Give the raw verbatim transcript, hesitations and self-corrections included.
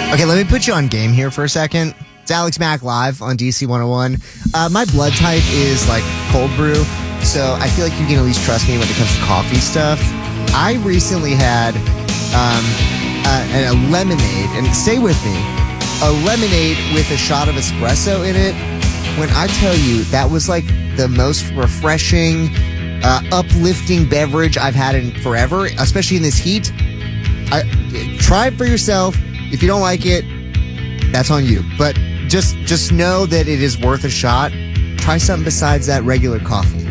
Okay, let me put you on game here for a second. It's Alex Mack live on D C one oh one. Uh, my blood type is like cold brew, so I feel like you can at least trust me when it comes to coffee stuff. I recently had um, a, a lemonade, and stay with me, a lemonade with a shot of espresso in it. When I tell you that was like the most refreshing, uh, uplifting beverage I've had in forever, especially in this heat. I, try it for yourself. If you don't like it, that's on you. But just just know that it is worth a shot. Try something besides that regular coffee.